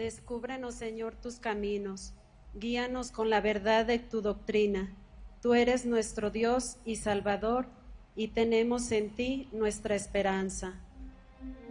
Descúbrenos, Señor, tus caminos, guíanos con la verdad de tu doctrina. Tú eres nuestro Dios y Salvador, y tenemos en ti nuestra esperanza.